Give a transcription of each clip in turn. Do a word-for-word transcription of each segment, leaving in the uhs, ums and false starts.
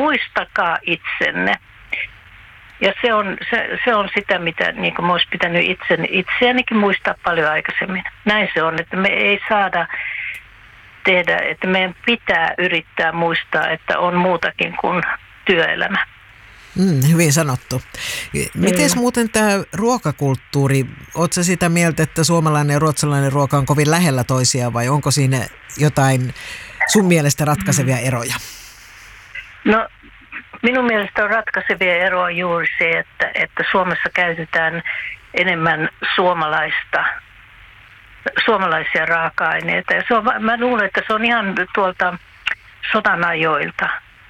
muistakaa itsenne. Ja se on, se, se on sitä, mitä niin kuin olisi pitänyt itse, itseänikin muistaa paljon aikaisemmin. Näin se on, että me ei saada tehdä, että meidän pitää yrittää muistaa, että on muutakin kuin työelämä. Mm, hyvin sanottu. Miten muuten tämä ruokakulttuuri, ootko sä sitä mieltä, että suomalainen ja ruotsalainen ruoka on kovin lähellä toisiaan vai onko siinä jotain sun mielestä ratkaisevia eroja? No minun mielestä on ratkaisevia eroja juuri se, että, että Suomessa käytetään enemmän suomalaista, suomalaisia raaka-aineita. Ja se on, mä luulen, että se on ihan tuolta sodan ajoilta.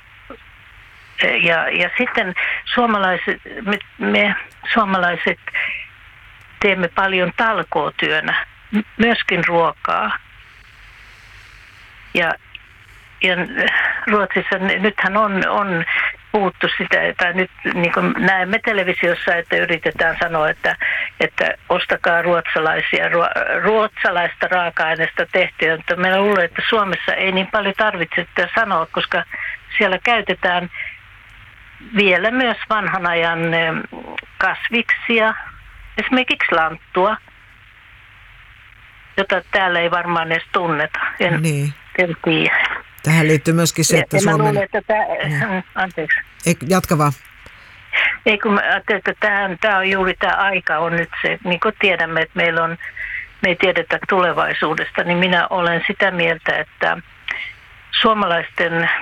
Ja, ja sitten suomalaiset, me, me suomalaiset teemme paljon talkootyönä, myöskin ruokaa. Ja, ja Ruotsissa nythän on, on puhuttu sitä, tai nyt niin kuin näemme televisiossa, että yritetään sanoa, että, että ostakaa ruotsalaisia, ruotsalaista raaka-aineesta tehtyä. Mutta minä luulen, että Suomessa ei niin paljon tarvitse sitä sanoa, koska siellä käytetään vielä myös vanhan ajan kasviksia, esimerkiksi lanttua, jota täällä ei varmaan edes tunneta. En, niin. en tiedä. Tähän liittyy myöskin se, että ja, Suomen... Luulen, että tämä... Anteeksi. Ei, jatka vaan. Ei, kun mä ajattelin, että tämä, tämä on juuri tämä aika on nyt se, niin kuin tiedämme, että meillä on, me ei tiedetä tulevaisuudesta, niin minä olen sitä mieltä, että suomalaisten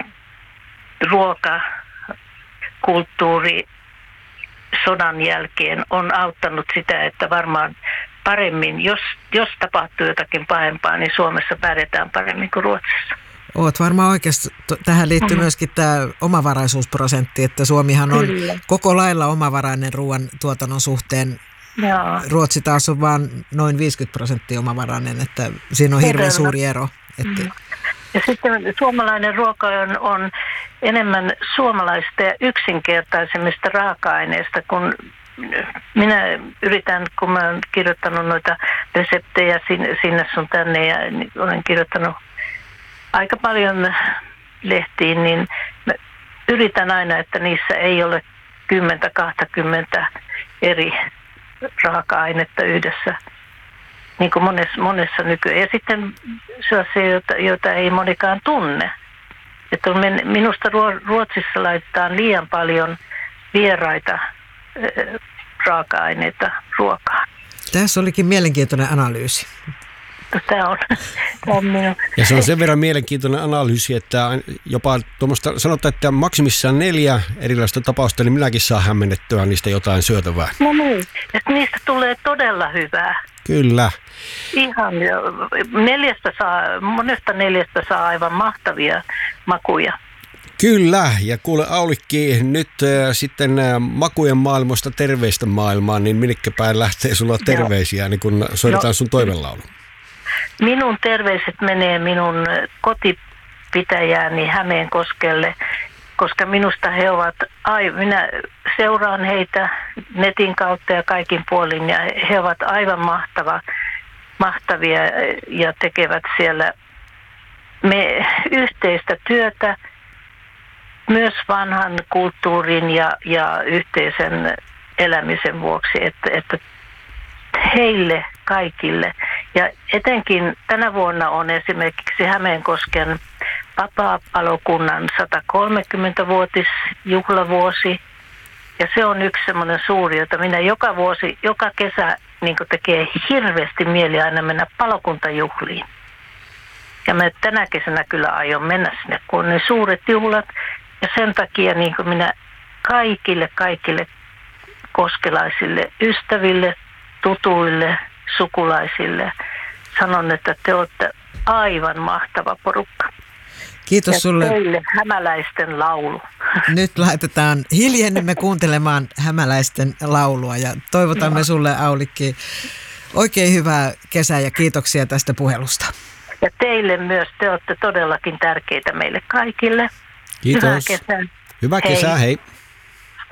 ruokakulttuuri sodan jälkeen on auttanut sitä, että varmaan paremmin, jos, jos tapahtuu jotakin pahempaa, niin Suomessa pärjätään paremmin kuin Ruotsissa. Oot varmaan oikeasti. Tähän liittyy mm-hmm. myöskin tämä omavaraisuusprosentti, että Suomihan on Kyllä. koko lailla omavarainen ruoan tuotannon suhteen. Joo. Ruotsi taas on vain noin viisikymmentä prosenttia omavarainen, että siinä on hirveän suuri ero. Että... Mm. Ja sitten suomalainen ruoka on, on enemmän suomalaista ja yksinkertaisemmista raaka-aineista, kun minä yritän, kun mä olen kirjoittanut noita reseptejä sinne, sinne sun tänne ja olen kirjoittanut aika paljon lehtiin, niin mä yritän aina, että niissä ei ole kymmentä kaksikymmentä eri raaka-ainetta yhdessä, niin kuin monessa, monessa nykyään. Ja sitten sellaisia, joita, joita ei monikaan tunne. Että minusta Ruotsissa laitetaan liian paljon vieraita raaka-aineita ruokaan. Tässä olikin mielenkiintoinen analyysi. Tämä on, tämä on minun. Ja se on sen verran mielenkiintoinen analyysi, että jopa tuommoista sanotaan, että maksimissaan neljä erilaista tapausta, niin minäkin saan hämmennettyä niistä jotain syötävää. No niin, että niistä tulee todella hyvää. Kyllä. Ihan neljästä saa, monesta neljästä saa aivan mahtavia makuja. Kyllä, ja kuule Aulikki, nyt äh, sitten äh, makujen maailmasta terveistä maailmaan, niin minnekä päin lähtee sulla terveisiä, niin kun soitetaan no, sun toivelaulu? Minun terveiset menee minun kotipitäjääni Hämeenkoskelle, koska minusta he ovat, ai, minä seuraan heitä netin kautta ja kaikin puolin, ja he ovat aivan mahtava, mahtavia ja tekevät siellä me yhteistä työtä, myös vanhan kulttuurin ja, ja yhteisen elämisen vuoksi, että, että heille kaikille. Ja etenkin tänä vuonna on esimerkiksi Hämeenkosken vapaa-palokunnan sata kolmekymmentä-vuotisjuhlavuosi. Ja se on yksi semmoinen suuri, jota minä joka vuosi, joka kesä niin tekee hirveästi mieli aina mennä palokuntajuhliin. Ja mä tänä kesänä kyllä aion mennä sinne, kun on ne suuret juhlat. Ja sen takia niin kuin minä kaikille, kaikille koskelaisille ystäville, tutuille, sukulaisille sanon, että te olette aivan mahtava porukka. Kiitos ja sulle. Teille hämäläisten laulu. Nyt laitetaan, hiljennymme kuuntelemaan hämäläisten laulua ja toivotamme sulle, Aulikki, oikein hyvää kesää ja kiitoksia tästä puhelusta. Ja teille myös, te olette todellakin tärkeitä meille kaikille. Kiitos. Hyvää kesää. Hyvää kesää, hei. hei.